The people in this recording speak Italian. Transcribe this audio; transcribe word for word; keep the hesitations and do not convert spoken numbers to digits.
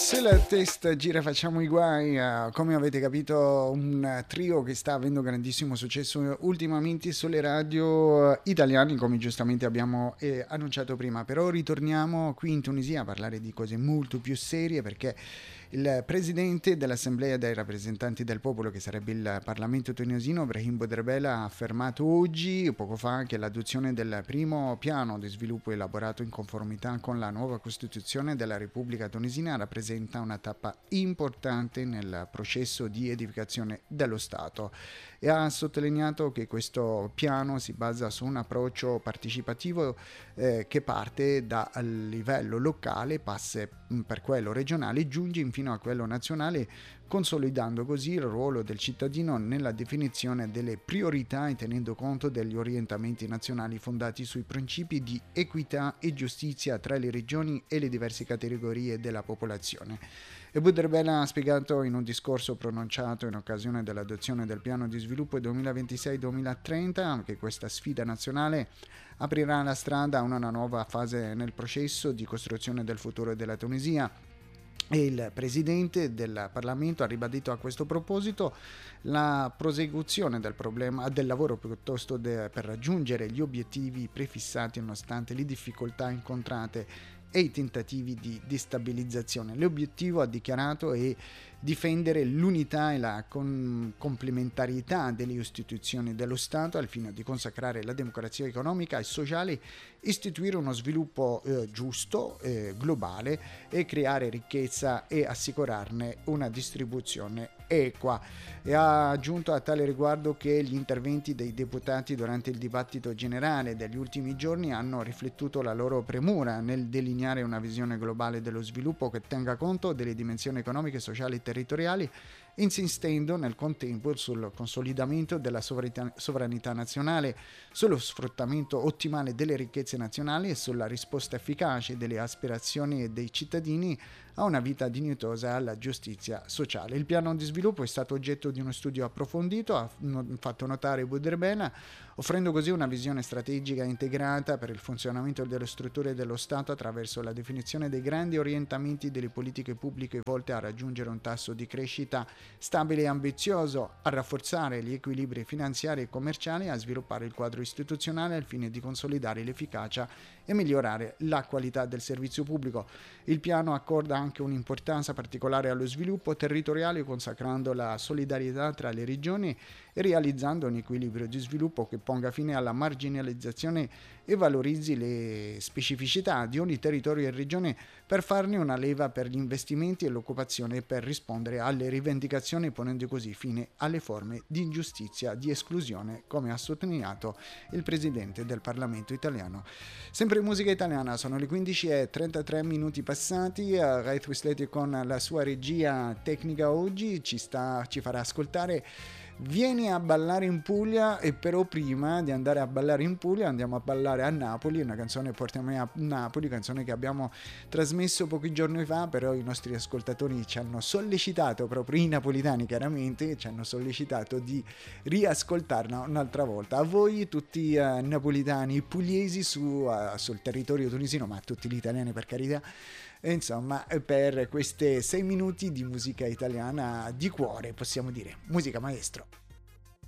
Se la testa gira facciamo i guai, eh, come avete capito un trio che sta avendo grandissimo successo ultimamente sulle radio eh, italiane, come giustamente abbiamo eh, annunciato prima. Però ritorniamo qui in Tunisia a parlare di cose molto più serie, perché il presidente dell'Assemblea dei rappresentanti del popolo, che sarebbe il Parlamento tunisino, Brahim Bouderbella, ha affermato oggi, poco fa, che l'adozione del primo piano di sviluppo elaborato in conformità con la nuova Costituzione della Repubblica Tunisina rappresenta una tappa importante nel processo di edificazione dello Stato, e ha sottolineato che questo piano si basa su un approccio partecipativo eh, che parte dal livello locale, passa per quello regionale e giunge infine a quello nazionale, consolidando così il ruolo del cittadino nella definizione delle priorità e tenendo conto degli orientamenti nazionali fondati sui principi di equità e giustizia tra le regioni e le diverse categorie della popolazione. E Bouderbella ha spiegato in un discorso pronunciato in occasione dell'adozione del piano di sviluppo duemilaventisei duemilatrenta che questa sfida nazionale aprirà la strada a una nuova fase nel processo di costruzione del futuro della Tunisia. E il presidente del Parlamento ha ribadito a questo proposito la prosecuzione del problema del lavoro piuttosto de, per raggiungere gli obiettivi prefissati nonostante le difficoltà incontrate e i tentativi di destabilizzazione. L'obiettivo, ha dichiarato, è difendere l'unità e la con- complementarietà delle istituzioni dello Stato al fine di consacrare la democrazia economica e sociale, istituire uno sviluppo eh, giusto, eh, globale, e creare ricchezza e assicurarne una distribuzione equa. E ha aggiunto a tale riguardo che gli interventi dei deputati durante il dibattito generale degli ultimi giorni hanno riflettuto la loro premura nel delineare una visione globale dello sviluppo che tenga conto delle dimensioni economiche, sociali e territoriali, insistendo nel contempo sul consolidamento della sovranità, sovranità nazionale, sullo sfruttamento ottimale delle ricchezze nazionali e sulla risposta efficace delle aspirazioni dei cittadini a una vita dignitosa e alla giustizia sociale. Il piano di sviluppo è stato oggetto di uno studio approfondito, ha fatto notare Bouderbella, offrendo così una visione strategica integrata per il funzionamento delle strutture dello Stato attraverso la definizione dei grandi orientamenti delle politiche pubbliche volte a raggiungere un tasso di crescita stabile e ambizioso, a rafforzare gli equilibri finanziari e commerciali e a sviluppare il quadro istituzionale al fine di consolidare l'efficacia e migliorare la qualità del servizio pubblico. Il piano accorda anche un'importanza particolare allo sviluppo territoriale, consacrando la solidarietà tra le regioni e realizzando un equilibrio di sviluppo che ponga fine alla marginalizzazione e valorizzi le specificità di ogni territorio e regione per farne una leva per gli investimenti e l'occupazione e per rispondere alle rivendicazioni, ponendo così fine alle forme di ingiustizia, di esclusione, come ha sottolineato il presidente del Parlamento italiano. Sempre musica italiana, sono le quindici e trentatré minuti passati, Rai Twistleti con la sua regia tecnica oggi ci, sta, ci farà ascoltare Vieni a ballare in Puglia, e però prima di andare a ballare in Puglia andiamo a ballare a Napoli, una canzone Portami a Napoli, canzone che abbiamo trasmesso pochi giorni fa, però i nostri ascoltatori ci hanno sollecitato, proprio i napolitani chiaramente, ci hanno sollecitato di riascoltarla un'altra volta. A voi tutti uh, napolitani pugliesi su, uh, sul territorio tunisino, ma a tutti gli italiani per carità, insomma, per queste sei minuti di musica italiana di cuore, possiamo dire. Musica maestro.